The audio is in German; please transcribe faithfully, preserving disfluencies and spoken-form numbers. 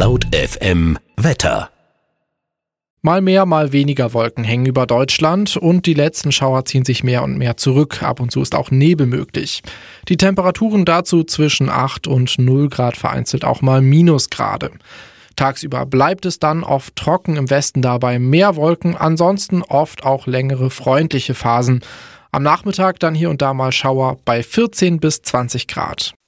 Laut F M Wetter. Mal mehr, mal weniger Wolken hängen über Deutschland und die letzten Schauer ziehen sich mehr und mehr zurück. Ab und zu ist auch Nebel möglich. Die Temperaturen dazu zwischen acht und null Grad, vereinzelt auch mal Minusgrade. Tagsüber bleibt es dann oft trocken, im Westen dabei mehr Wolken, ansonsten oft auch längere freundliche Phasen. Am Nachmittag dann hier und da mal Schauer bei vierzehn bis zwanzig Grad.